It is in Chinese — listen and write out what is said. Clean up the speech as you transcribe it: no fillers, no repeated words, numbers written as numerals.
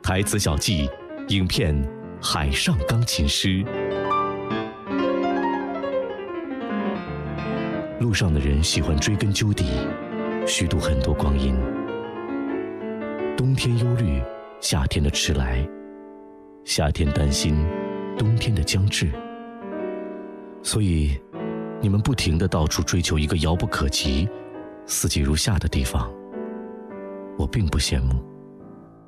台词小记，影片《海上钢琴师》。路上的人喜欢追根究底，虚度很多光阴。冬天忧虑夏天的迟来，夏天担心冬天的将至。所以，你们不停地到处追求一个遥不可及、四季如夏的地方，我并不羡慕。